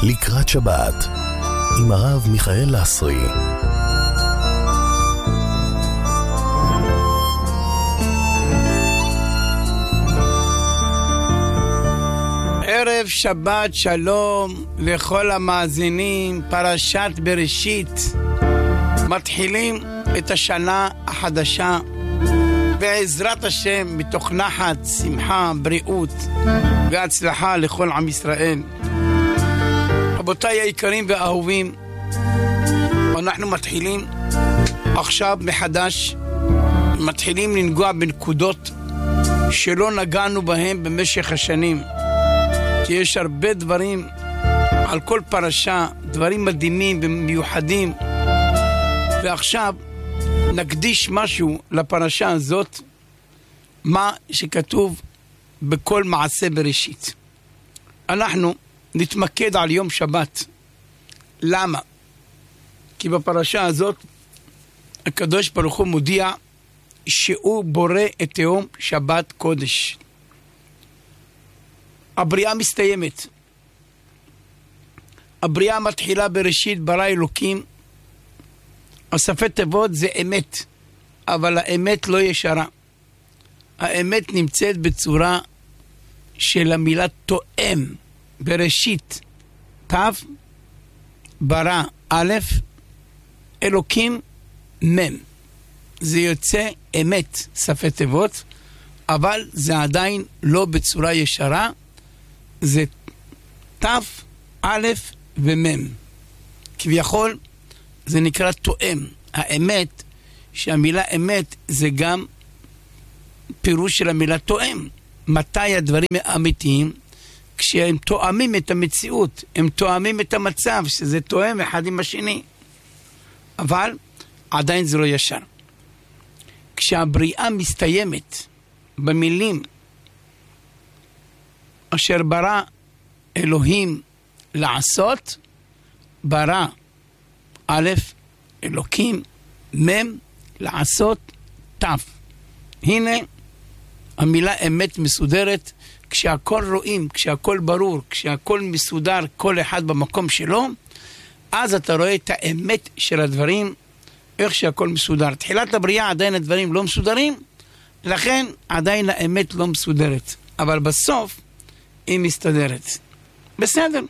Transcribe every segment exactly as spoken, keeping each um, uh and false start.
לקראת שבת עם הרב מיכאל לסרי. ערב שבת שלום לכל המאזינים. פרשת בראשית, מתחילים את השנה החדשה בעזרת השם מתוך נחת, שמחה, בריאות והצלחה לכל עם ישראל. רבותיי היקרים והאהובים, אנחנו מתחילים עכשיו מחדש, מתחילים לנגוע בנקודות שלא נגענו בהם במשך השנים, כי יש הרבה דברים על כל פרשה, דברים מדהימים ומיוחדים, ועכשיו נקדיש משהו לפרשה הזאת, מה שכתוב בכל מעשה בראשית. אנחנו נתמקד על יום שבת. למה? כי בפרשה הזאת הקדוש ברוך הוא מודיע שהוא בורא את יום שבת קודש. הבריאה מסתיימת. הבריאה מתחילה בראשית ברא אלוקים. השפת תיבות זה אמת, אבל האמת לא ישרה. האמת נמצאת בצורה של המילה תואם. בראשית תו, ברא א', אלוקים מם. זה יוצא אמת, שפת תיבות, אבל זה עדיין לא בצורה ישרה. זה תו, א' ומם. כביכול זה נקרא תואם. האמת, שהמילה אמת זה גם פירוש של המילה תואם. מתי הדברים האמיתיים? כשהם תואמים את המציאות, הם תואמים את המצב, שזה תואם אחד עם השני. אבל עדיין זה לא ישר. כשהבריאה מסתיימת במילים אשר ברא אלוהים לעשות, ברא א', אלוקים, מם, לעשות, תף. הנה המילה אמת מסודרת. כשהכל רואים, כשהכל ברור, כשהכל מסודר, כל אחד במקום שלו, אז אתה רואה את האמת של הדברים, איך שהכל מסודר. תחילת הבריאה עדיין הדברים לא מסודרים, לכן עדיין האמת לא מסודרת. אבל בסוף היא מסתדרת. בסדר.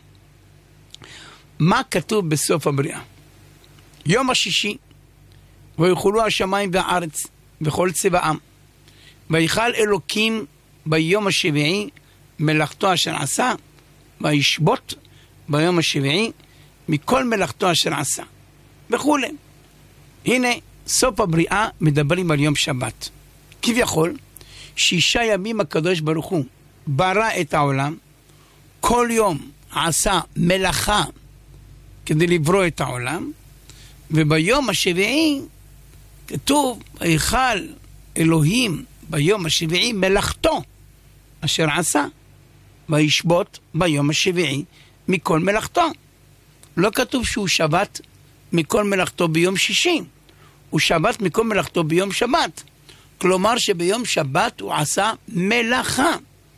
מה כתוב בסוף הבריאה? יום השישי, ויחולו השמיים והארץ, וכל צבאם. ויחל אלוקים ביום השביעי מלאכתו אשר עשה, וישבות ביום השביעי מכל מלאכתו אשר עשה, וכו'. הנה סוף הבריאה מדברים על יום שבת. כביכול שישה ימים הקדוש ברוך הוא ברא את העולם, כל יום עשה מלאכה כדי לברוא את העולם, וביום השביעי כתוב ויחל אלוהים ביום השביעי מלאכתו אשר עשה, וישבות ביום השביעי מכל מלאכתו. לא כתוב שהוא שבת מכל מלאכתו ביום שישי, הוא שבת מכל מלאכתו ביום שבת. כלומר שביום שבת הוא עשה מלאכה.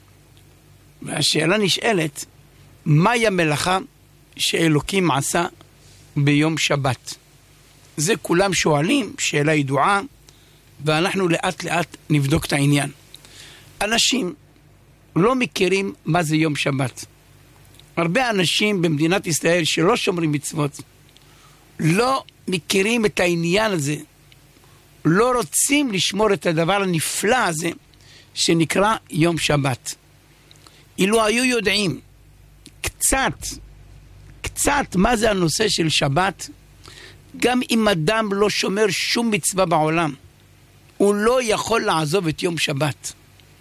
והשאלה נשאלת, מהי המלאכה שאלוקים עשה ביום שבת? זה כולם שואלים, שאלה ידועה, ואנחנו לאט לאט נבדוק את העניין. אנשים לא מכירים מה זה יום שבת. הרבה אנשים במדינת ישראל שלא שומרים מצוות, לא מכירים את העניין הזה, לא רוצים לשמור את הדבר הנפלא הזה שנקרא יום שבת. אילו היו יודעים קצת, קצת מה זה הנושא של שבת, גם אם אדם לא שומר שום מצווה בעולם, הוא לא יכול לעזוב את יום שבת.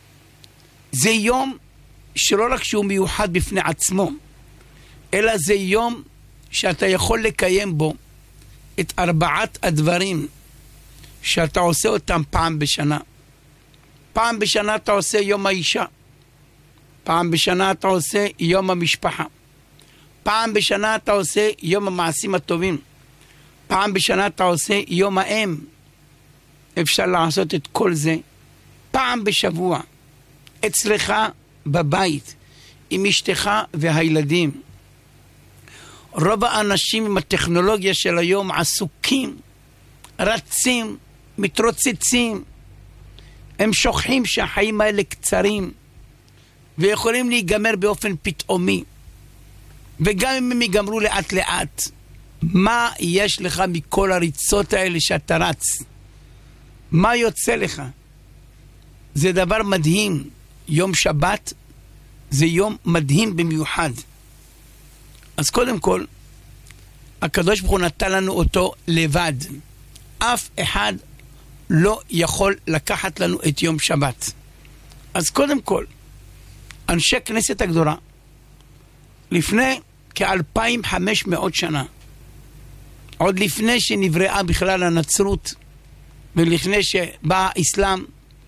זה יום שלא רק שהוא מיוחד בפני עצמו, אלא זה יום שאתה יכול לקיים בו את ארבעת הדברים שאתה עושה אותם פעם בשנה. פעם בשנה אתה עושה יום האישה, פעם בשנה אתה עושה יום המשפחה, פעם בשנה אתה עושה יום המעשים הטובים, פעם בשנה אתה עושה יום האם. אפשר לעשות את כל זה פעם בשבוע, אצלך בבית, עם אשתך והילדים. רוב האנשים עם הטכנולוגיה של היום עסוקים, רצים, מתרוצצים. הם שוכחים שהחיים האלה קצרים, ויכולים להיגמר באופן פתאומי. וגם אם הם ייגמרו לאט לאט, מה יש לך מכל הריצות האלה שאתה רץ? מה יוצא לך? זה דבר מדהים. יום שבת זה יום מדהים במיוחד. אז קודם כל, הקדוש ברוך הוא נתן לנו אותו לבד. אף אחד לא יכול לקחת לנו את יום שבת. אז קודם כל, אנשי כנסת הגדולה, לפני כאלפיים וחמש מאות שנה, עוד לפני שנבראה בכלל הנצרות, ולפני שבא האסלאם,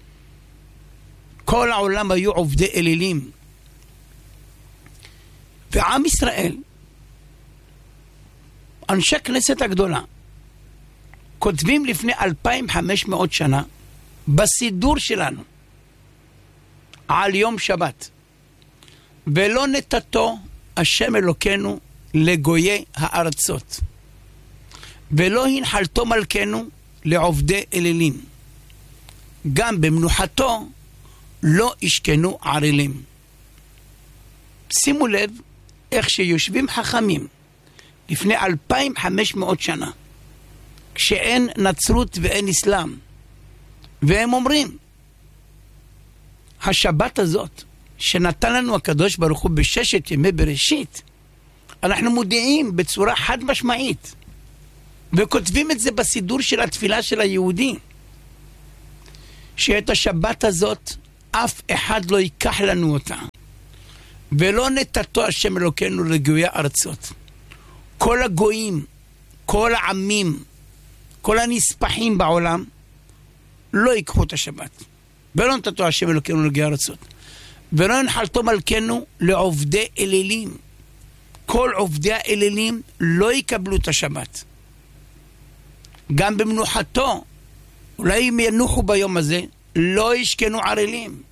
כל העולם היו עובדי אלילים. ועם ישראל, אנשי כנסת הגדולה, כותבים לפני אלפיים וחמש מאות שנה, בסידור שלנו, על יום שבת, ולא נתתו השם אלוקינו לגויי הארצות, ולא הנחלתו מלכנו לעובדי אלילים, גם במנוחתו לא ישכנו ערלים. שימו לב איך שיושבים חכמים לפני אלפיים וחמש מאות שנה, כשאין נצרות ואין אסלאם, והם אומרים, השבת הזאת שנתן לנו הקדוש ברוך הוא בששת ימי בראשית, אנחנו מודיעים בצורה חד משמעית, וכותבים את זה בסידור של התפילה של היהודי, שאת השבת הזאת אף אחד לא ייקח לנו אותה, ולא נתתו השם אלוקינו לגויי ארצות. כל הגויים, כל העמים, כל הנספחים בעולם לא ייקחו את השבת, ולא נתתו השם אלוקינו לגויי ארצות, ולא הנחלתו מלכנו לעובדי אלילים. כל עובדי האלילים לא יקבלו את השבת. גם במנוחתו, אולי אם ינוחו ביום הזה, לא ישכנו ערלים.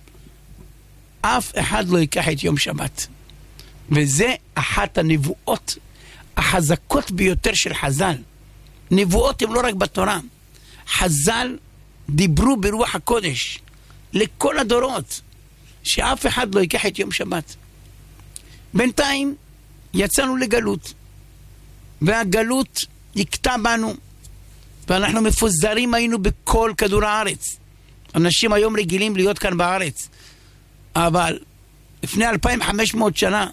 אף אחד לא ייקח את יום שבת. וזה אחת הנבואות החזקות ביותר של חז"ל. נבואות הן לא רק בתורה. חז"ל דיברו ברוח הקודש לכל הדורות, שאף אחד לא ייקח את יום שבת. בינתיים יצאנו לגלות, והגלות יקטע בנו, ואנחנו מפוזרים היינו בכל כדור הארץ. אנשים היום רגילים להיות כאן בארץ, אבל לפני אלפיים וחמש מאות שנה,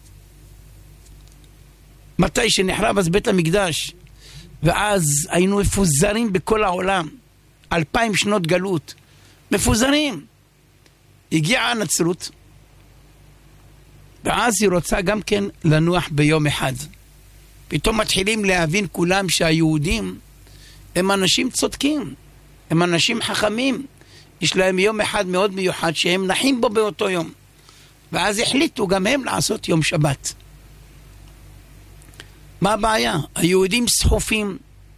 מתי שנחרב אז בית המקדש, ואז היינו מפוזרים בכל העולם, אלפיים שנות גלות, מפוזרים. הגיעה הנצרות, ואז היא רוצה גם כן לנוח ביום אחד. פתאום מתחילים להבין כולם שהיהודים הם אנשים צודקים, הם אנשים חכמים, יש להם יום אחד מאוד מיוחד שהם נחים בו באותו יום, ואז החליטו גם הם לעשות יום שבת. מה הבעיה? היהודים סחופים,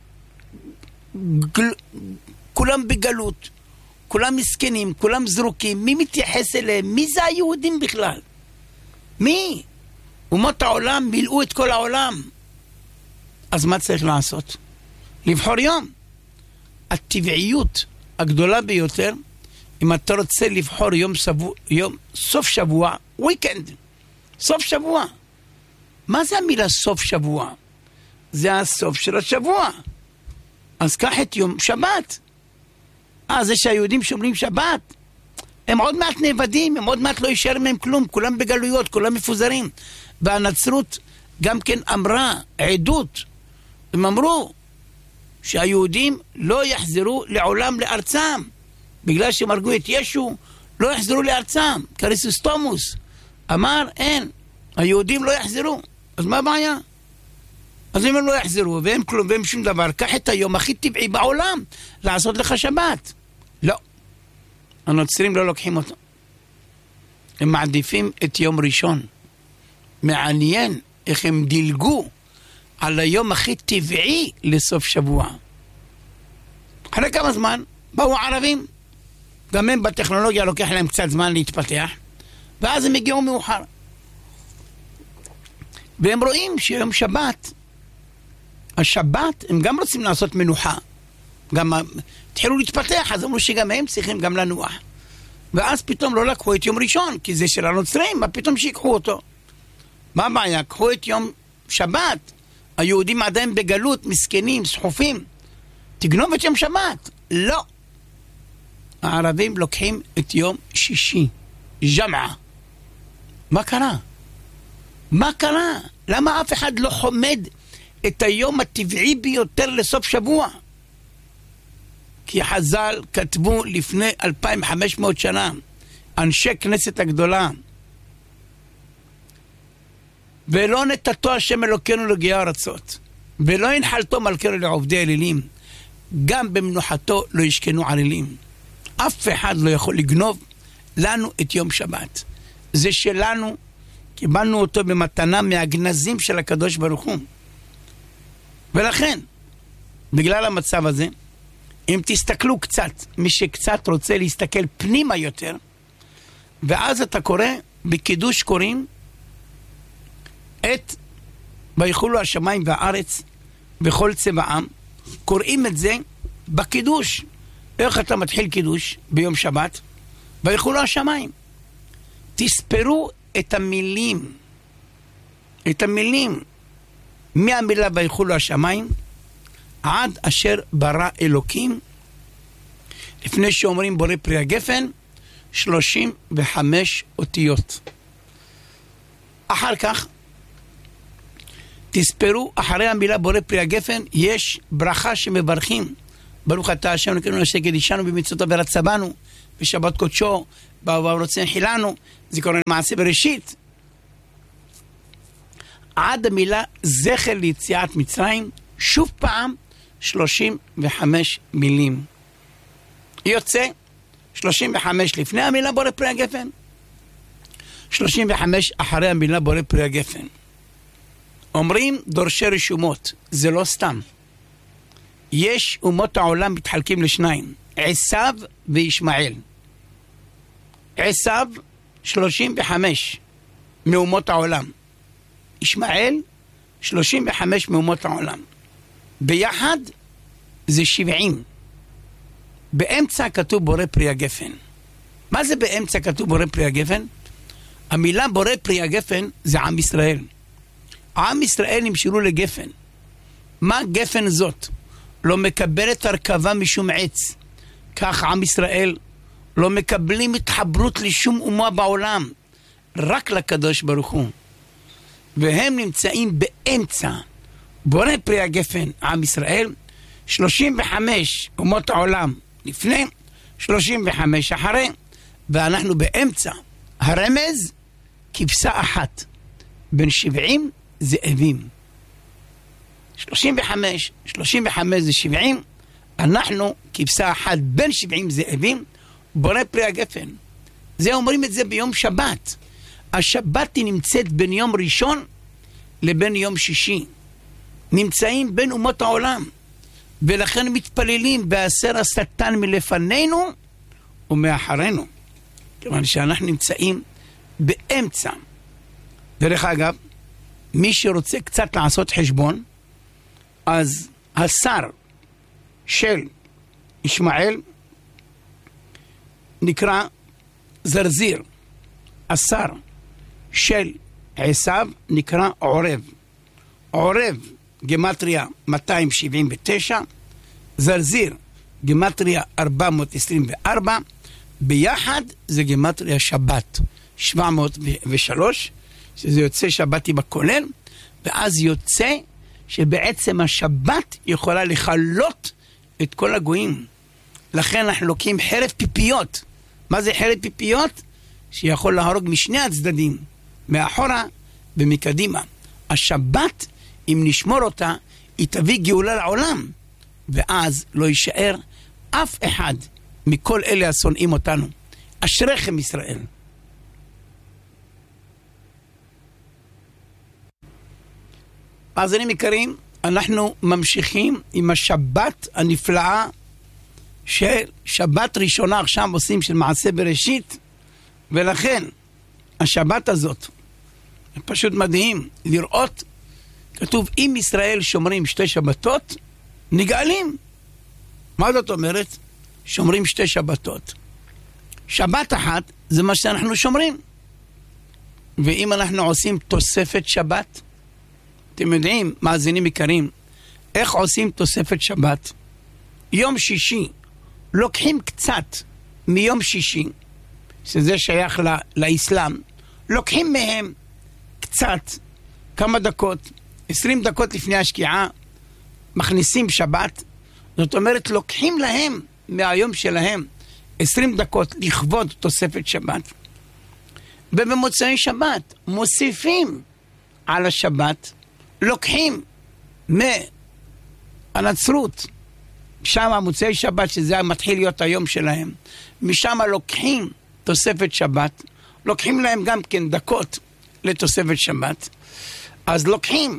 גל... כולם בגלות, כולם מסכנים, כולם זרוקים. מי מתייחס אליהם? מי זה היהודים בכלל? מי? אומות העולם מילאו את כל העולם. אז מה צריך לעשות? לבחור יום. הטבעיות הגדולה ביותר, אם אתה רוצה לבחור יום, שבוע, יום סוף שבוע, weekend, סוף שבוע. מה זה המילה סוף שבוע? זה הסוף של השבוע. אז קח את יום שבת. אה, זה שהיהודים שומרים שבת, הם עוד מעט נאבדים, הם עוד מעט לא יישאר מהם כלום, כולם בגלויות, כולם מפוזרים. והנצרות גם כן אמרה, עדות, הם אמרו שהיהודים לא יחזרו לעולם לארצם, בגלל שהם הרגו את ישו, לא יחזרו לארצם. קריסוסטומוס אמר, אין, היהודים לא יחזרו. אז מה הבעיה? אז אם הם לא יחזרו, והם כלום, והם שום דבר, קח את היום הכי טבעי בעולם, לעשות לך שבת. לא. הנוצרים לא לוקחים אותו. הם מעדיפים את יום ראשון. מעניין איך הם דילגו על היום הכי טבעי לסוף שבוע. אחרי כמה זמן באו ערבים, גם הם בטכנולוגיה לוקח להם קצת זמן להתפתח, ואז הם הגיעו מאוחר. והם רואים שיום שבת, השבת, הם גם רוצים לעשות מנוחה. גם התחילו להתפתח, אז אמרו שגם הם צריכים גם לנוח. ואז פתאום לא לקחו את יום ראשון, כי זה של הנוצרים, מה פתאום שיקחו אותו? מה הבעיה? קחו את יום שבת. היהודים עדיין בגלות, מסכנים, סחופים. תגנוב את יום שבת. לא. הערבים לוקחים את יום שישי. ג'מעה. מה קרה? מה קרה? למה אף אחד לא חומד את היום הטבעי ביותר לסוף שבוע? כי חז"ל כתבו לפני אלפיים וחמש מאות שנה, אנשי כנסת הגדולה, ולא נתתו השם אלוקינו לגיא ארצות, ולא ינחלתו מלכנו לעובדי אלילים, גם במנוחתו לא ישכנו עלילים. אף אחד לא יכול לגנוב לנו את יום שבת. זה שלנו, קיבלנו אותו במתנה מהגנזים של הקדוש ברוך הוא. ולכן, בגלל המצב הזה, אם תסתכלו קצת, מי שקצת רוצה להסתכל פנימה יותר, ואז אתה קורא, בקידוש קוראים, את ויחולו השמיים והארץ וכל צבעם, קוראים את זה בקידוש. איך אתה מתחיל קידוש ביום שבת? ויחולו השמיים. תספרו את המילים, את המילים, מהמילה ויחולו השמיים, עד אשר ברא אלוקים, לפני שאומרים בורא פרי הגפן, שלושים וחמש אותיות. אחר כך, תספרו, אחרי המילה בורא פרי הגפן, יש ברכה שמברכים. ברוך אתה השם אלוקינו אשר קידשנו במצוותיו ורצה בנו, בשבת קודשו, ברצון חילנו, זיכרון מעשה בראשית. עד המילה זכר ליציאת מצרים, שוב פעם, שלושים וחמש מילים. יוצא שלושים וחמש לפני המילה בורא פרי הגפן, שלושים וחמש אחרי המילה בורא פרי הגפן. אומרים דורשי רשומות, זה לא סתם. יש אומות העולם מתחלקים לשניים, עשיו וישמעאל. עשיו שלושים וחמש מאומות העולם, ישמעאל שלושים וחמש מאומות העולם. ביחד זה שבעים. באמצע כתוב בורא פרי הגפן. מה זה באמצע כתוב בורא פרי הגפן? המילה בורא פרי הגפן זה עם ישראל. עם ישראל נמשלו לגפן. מה גפן זאת? לא מקבלת הרכבה משום עץ. כך עם ישראל לא מקבלים התחברות לשום אומה בעולם, רק לקדוש ברוך הוא. והם נמצאים באמצע בורא פרי הגפן, עם ישראל, שלושים וחמש אומות העולם לפני, שלושים וחמש אחרי, ואנחנו באמצע. הרמז, כבשה אחת, בין שבעים זאבים. שלושים וחמש, שלושים וחמש זה שבעים, אנחנו כבשה אחת בין שבעים זאבים, בורא פרי הגפן. זה אומרים את זה ביום שבת. השבת היא נמצאת בין יום ראשון לבין יום שישי. נמצאים בין אומות העולם. ולכן מתפללים בהסר השטן מלפנינו ומאחרינו. כיוון שאנחנו נמצאים באמצע. דרך אגב, מי שרוצה קצת לעשות חשבון, אז השר של ישמעאל נקרא זרזיר. השר של עשיו נקרא עורב. עורב גמטריה מאתיים שבעים ותשע, זרזיר גמטריה ארבע מאות עשרים וארבע, ביחד זה גמטריה שבת שבע מאות ושלוש, שזה יוצא שבתי בכולל, ואז יוצא שבעצם השבת יכולה לחלות את כל הגויים. לכן אנחנו לוקחים חרב פיפיות. מה זה חרב פיפיות? שיכול להרוג משני הצדדים, מאחורה ומקדימה. השבת, אם נשמור אותה, היא תביא גאולה לעולם, ואז לא יישאר אף אחד מכל אלה השונאים אותנו. אשריכם ישראל. אז אני מכירים, אנחנו ממשיכים עם השבת הנפלאה של שבת ראשונה עכשיו עושים של מעשה בראשית, ולכן השבת הזאת פשוט מדהים לראות, כתוב, אם ישראל שומרים שתי שבתות, נגאלים. מה זאת אומרת? שומרים שתי שבתות. שבת אחת זה מה שאנחנו שומרים. ואם אנחנו עושים תוספת שבת, אתם יודעים, מאזינים יקרים, איך עושים תוספת שבת? יום שישי, לוקחים קצת מיום שישי, שזה שייך לא, לאסלאם, לוקחים מהם קצת, כמה דקות, עשרים דקות לפני השקיעה, מכניסים שבת, זאת אומרת, לוקחים להם מהיום שלהם עשרים דקות לכבוד תוספת שבת. ובמוצאי שבת מוסיפים על השבת, לוקחים מהנצרות, שם מוצאי שבת, שזה מתחיל להיות היום שלהם, משם לוקחים תוספת שבת, לוקחים להם גם כן דקות לתוספת שבת, אז לוקחים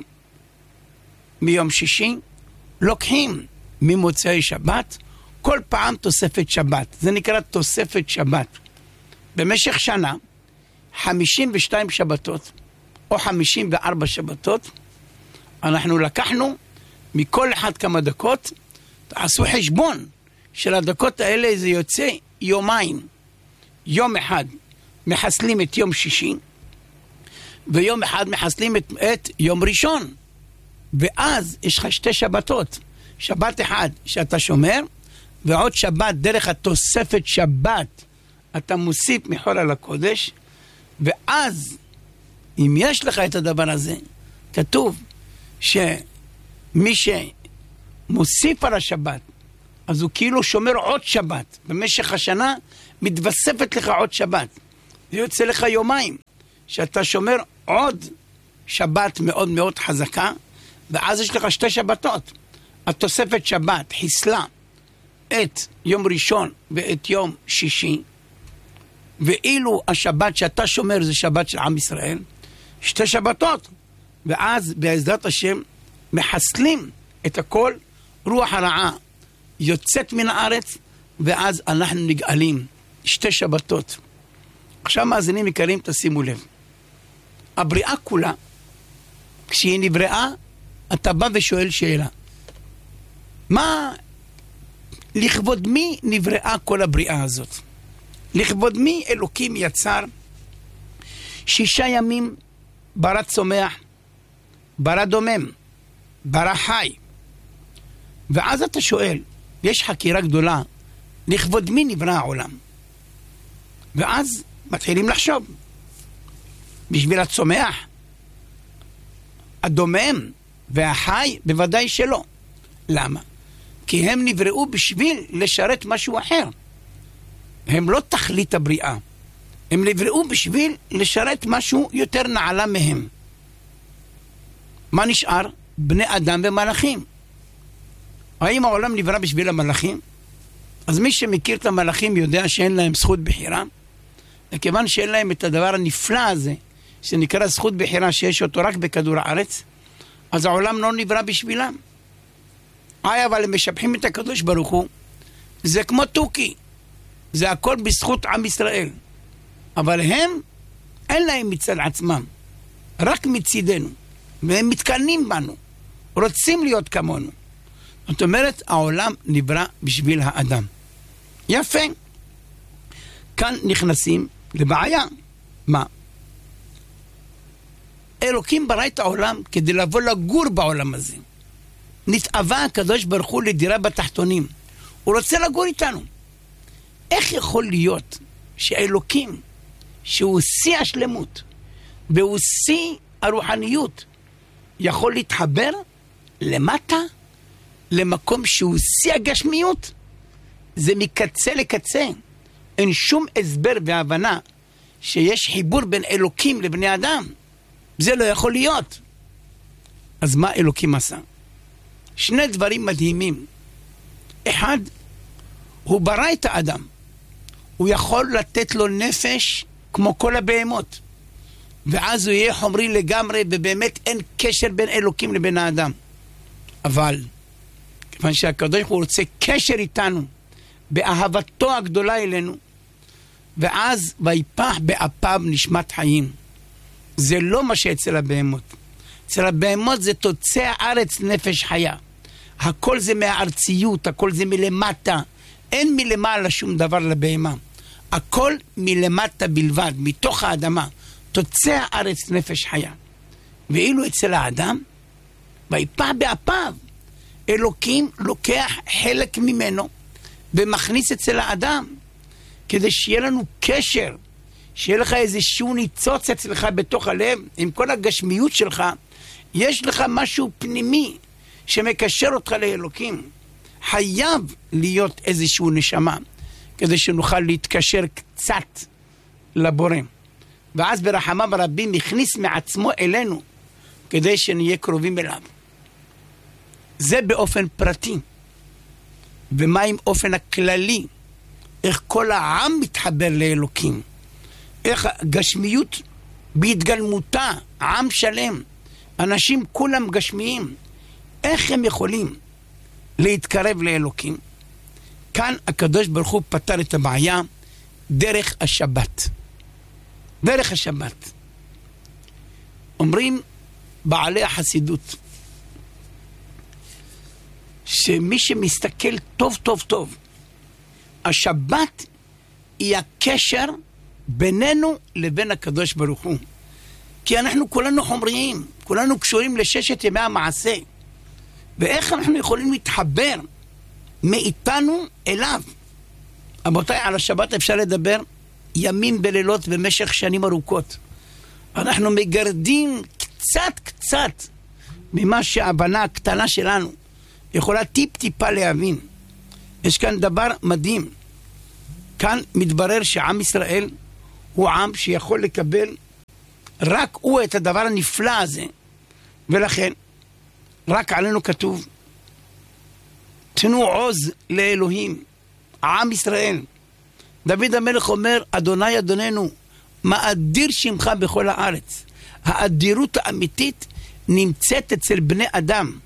מיום שישי, לוקחים ממוצאי שבת, כל פעם תוספת שבת. זה נקרא תוספת שבת. במשך שנה, חמישים ושתיים שבתות, או חמישים וארבע שבתות, אנחנו לקחנו מכל אחד כמה דקות, תעשו חשבון של הדקות האלה, זה יוצא יומיים. יום אחד מחסלים את יום שישי, ויום אחד מחסלים את, את יום ראשון. ואז יש לך שתי שבתות. שבת אחד שאתה שומר, ועוד שבת דרך התוספת שבת אתה מוסיף מחול על הקודש. ואז אם יש לך את הדבר הזה, כתוב שמי שמוסיף על השבת, אז הוא כאילו שומר עוד שבת. במשך השנה מתווספת לך עוד שבת. זה יוצא לך יומיים שאתה שומר עוד שבת מאוד מאוד חזקה, ואז יש לך שתי שבתות. התוספת שבת חיסלה את יום ראשון ואת יום שישי, ואילו השבת שאתה שומר זה שבת של עם ישראל, שתי שבתות. ואז בעזרת השם מחסלים את הכל, רוח הרעה יוצאת מן הארץ, ואז אנחנו נגאלים. שתי שבתות. עכשיו מאזינים יקרים, תשימו לב, הבריאה כולה, כשהיא נבראה, אתה בא ושואל שאלה, מה, לכבוד מי נבראה כל הבריאה הזאת? לכבוד מי אלוקים יצר שישה ימים ברא צומח, ברא דומם, ברא חי? ואז אתה שואל, יש חקירה גדולה, לכבוד מי נברא העולם? ואז מתחילים לחשוב, בשביל הצומח, הדומם והחי? בוודאי שלא. למה? כי הם נבראו בשביל לשרת משהו אחר. הם לא תכלית הבריאה. הם נבראו בשביל לשרת משהו יותר נעלה מהם. מה נשאר? בני אדם ומלאכים. האם העולם נברא בשביל המלאכים? אז מי שמכיר את המלאכים יודע שאין להם זכות בחירה. וכיוון שאין להם את הדבר הנפלא הזה, שנקרא זכות בחירה, שיש אותו רק בכדור הארץ, אז העולם לא נברא בשבילם. היי, אבל הם משבחים את הקדוש ברוך הוא. זה כמו תוכי. זה הכל בזכות עם ישראל. אבל הם, אין להם מצד עצמם. רק מצידנו. והם מתקנים בנו. רוצים להיות כמונו. זאת אומרת, העולם נברא בשביל האדם. יפה. כאן נכנסים לבעיה. מה? אלוקים ברא את העולם כדי לבוא לגור בעולם הזה. נתאווה הקדוש ברוך הוא לדירה בתחתונים. הוא רוצה לגור איתנו. איך יכול להיות שאלוקים, שהוא שיא השלמות, והוא שיא הרוחניות, יכול להתחבר למטה, למקום שהוא שיא הגשמיות? זה מקצה לקצה. אין שום הסבר והבנה שיש חיבור בין אלוקים לבני אדם. זה לא יכול להיות. אז מה אלוקים עשה? שני דברים מדהימים. אחד, הוא ברא את האדם. הוא יכול לתת לו נפש כמו כל הבהמות. ואז הוא יהיה חומרי לגמרי, ובאמת אין קשר בין אלוקים לבין האדם. אבל, כיוון שהקדוש הוא רוצה קשר איתנו, באהבתו הגדולה אלינו, ואז ויפח באפיו נשמת חיים. זה לא מה שאצל הבהמות. אצל הבהמות זה תוצא הארץ נפש חיה. הכל זה מהארציות, הכל זה מלמטה. אין מלמעלה שום דבר לבהמה. הכל מלמטה בלבד, מתוך האדמה. תוצא הארץ נפש חיה. ואילו אצל האדם, ויפע באפיו, אלוקים לוקח חלק ממנו ומכניס אצל האדם, כדי שיהיה לנו קשר, שיהיה לך איזשהו ניצוץ אצלך בתוך הלב, עם כל הגשמיות שלך, יש לך משהו פנימי שמקשר אותך לאלוקים. חייב להיות איזשהו נשמה, כדי שנוכל להתקשר קצת לבורא. ואז ברחמיו הרבים הכניס מעצמו אלינו, כדי שנהיה קרובים אליו. זה באופן פרטי. ומה עם אופן הכללי? איך כל העם מתחבר לאלוקים? איך גשמיות בהתגלמותה, עם שלם, אנשים כולם גשמיים, איך הם יכולים להתקרב לאלוקים? כאן הקדוש ברוך הוא פתר את הבעיה דרך השבת. דרך השבת. אומרים בעלי החסידות, שמי שמסתכל טוב טוב טוב, השבת היא הקשר בינינו לבין הקדוש ברוך הוא. כי אנחנו כולנו חומריים, כולנו קשורים לששת ימי המעשה. ואיך אנחנו יכולים להתחבר מאיתנו אליו? רבותיי, על השבת אפשר לדבר ימים בלילות במשך שנים ארוכות. אנחנו מגרדים קצת קצת ממה שההבנה הקטנה שלנו יכולה טיפ טיפה להבין. יש כאן דבר מדהים. כאן מתברר שעם ישראל הוא עם שיכול לקבל רק הוא את הדבר הנפלא הזה. ולכן רק עלינו כתוב, תנו עוז לאלוהים, עם ישראל. דוד המלך אומר, אדוני אדוננו, מה אדיר שמך בכל הארץ. האדירות האמיתית נמצאת אצל בני אדם.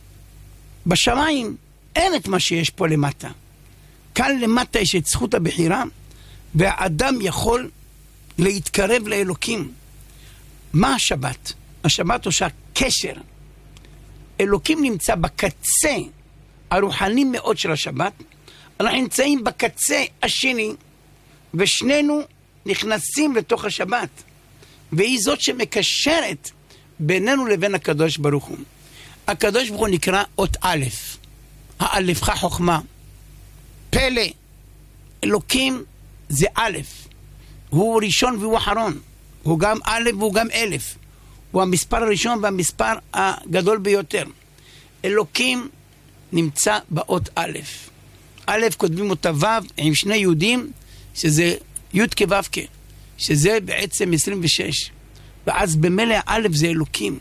בשמיים אין את מה שיש פה למטה. כאן למטה יש את זכות הבחירה, והאדם יכול להתקרב לאלוקים. מה השבת? השבת עושה קשר. אלוקים נמצא בקצה הרוחני מאוד של השבת. אנחנו נמצאים בקצה השני, ושנינו נכנסים לתוך השבת. והיא זאת שמקשרת בינינו לבין הקדוש ברוך הוא. הקדוש ברוך הוא נקרא אות א', האלף חא חוכמה. פלא, אלוקים זה א', הוא ראשון והוא אחרון. הוא גם א' והוא גם אלף. הוא המספר הראשון והמספר הגדול ביותר. אלוקים נמצא באות א'. א' כותבים אותה ו' עם שני יהודים, שזה י' כו' כ', שזה בעצם עשרים ושש. ואז במלא א' זה אלוקים.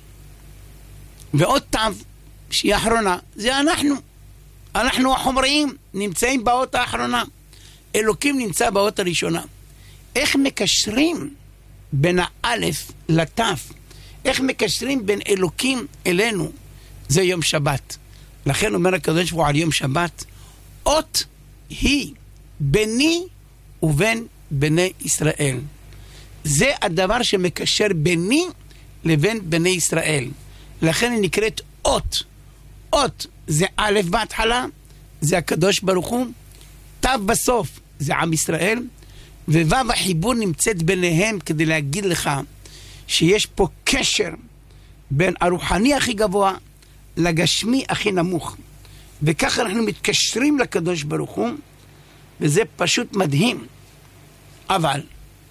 ועוד ת' שהיא האחרונה, זה אנחנו. אנחנו החומריים נמצאים באות האחרונה. אלוקים נמצא באות הראשונה. איך מקשרים בין האלף לתף? איך מקשרים בין אלוקים אלינו? זה יום שבת. לכן אומר הקדוש ברוך הוא על יום שבת, אות היא ביני ובין בני ישראל. זה הדבר שמקשר ביני לבין בני ישראל. לכן היא נקראת אות. אות זה א' בהתחלה, זה הקדוש ברוך הוא, ת' בסוף זה עם ישראל, וו' החיבור נמצאת ביניהם כדי להגיד לך שיש פה קשר בין הרוחני הכי גבוה לגשמי הכי נמוך. וככה אנחנו מתקשרים לקדוש ברוך הוא, וזה פשוט מדהים. אבל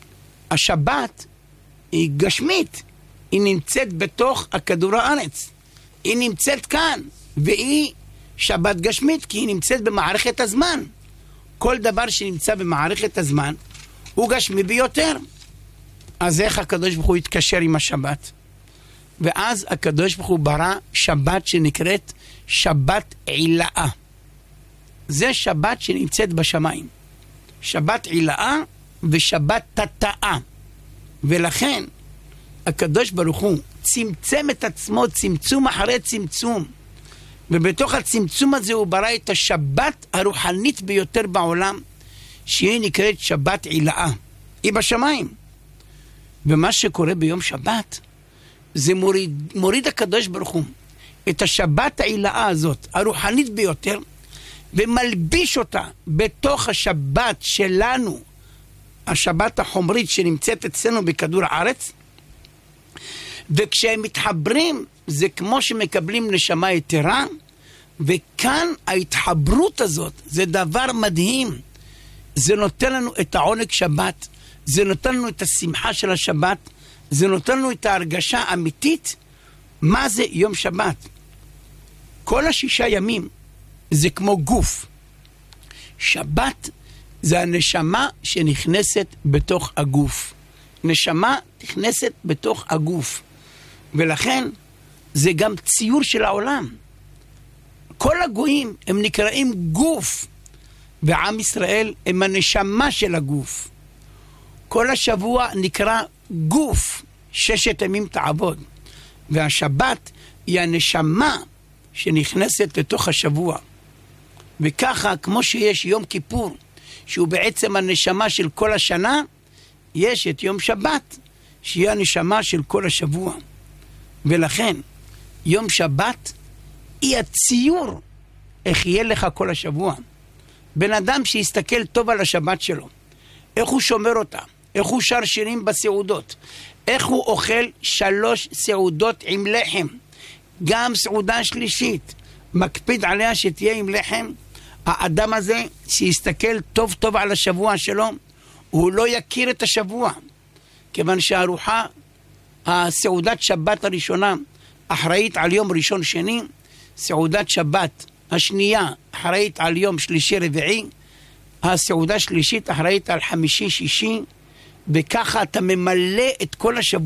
השבת היא גשמית, היא נמצאת בתוך הכדור הארץ. היא נמצאת כאן, והיא שבת גשמית, כי היא נמצאת במערכת הזמן. כל דבר שנמצא במערכת הזמן הוא גשמי ביותר. אז איך הקדוש ברוך הוא יתקשר עם השבת? ואז הקדוש ברוך הוא ברא שבת שנקראת שבת עילאה. זה שבת שנמצאת בשמיים. שבת עילאה ושבת תתאה. ולכן הקדוש ברוך הוא צמצם את עצמו צמצום אחרי צמצום. ובתוך הצמצום הזה הוא ברא את השבת הרוחנית ביותר בעולם, שהיא נקראת שבת עילאה. היא בשמיים. ומה שקורה ביום שבת, זה מוריד, מוריד הקדוש ברוך הוא את השבת העילאה הזאת, הרוחנית ביותר, ומלביש אותה בתוך השבת שלנו, השבת החומרית שנמצאת אצלנו בכדור הארץ, וכשהם מתחברים זה כמו שמקבלים נשמה יתרה, וכאן ההתחברות הזאת זה דבר מדהים. זה נותן לנו את העונג שבת, זה נותן לנו את השמחה של השבת, זה נותן לנו את ההרגשה האמיתית מה זה יום שבת. כל השישה ימים זה כמו גוף. שבת זה הנשמה שנכנסת בתוך הגוף. נשמה נכנסת בתוך הגוף. ולכן זה גם ציור של העולם. כל הגויים הם נקראים גוף, ועם ישראל הם הנשמה של הגוף. כל השבוע נקרא גוף, ששת ימים תעבוד. והשבת היא הנשמה שנכנסת לתוך השבוע. וככה, כמו שיש יום כיפור, שהוא בעצם הנשמה של כל השנה, יש את יום שבת, שהיא הנשמה של כל השבוע. ולכן, יום שבת היא הציור איך יהיה לך כל השבוע. בן אדם שיסתכל טוב על השבת שלו, איך הוא שומר אותה, איך הוא שר שירים בסעודות, איך הוא אוכל שלוש סעודות עם לחם, גם סעודה שלישית, מקפיד עליה שתהיה עם לחם. האדם הזה שיסתכל טוב טוב על השבוע שלו, הוא לא יכיר את השבוע, כיוון שהארוחה, הסעודת שבת הראשונה, אחראית על יום ראשון שני, סעודת שבת השנייה אחראית על יום שלישי רביעי, הסעודה שלישית אחראית על חמישי שישי, וככה אתה ממלא את כל השבוע.